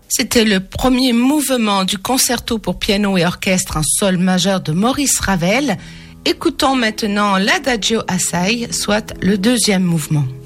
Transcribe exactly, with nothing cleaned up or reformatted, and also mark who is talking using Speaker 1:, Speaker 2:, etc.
Speaker 1: C'était le premier mouvement du concerto pour piano et orchestre en sol majeur de Maurice Ravel. Écoutons maintenant l'Adagio Assai, soit le deuxième mouvement.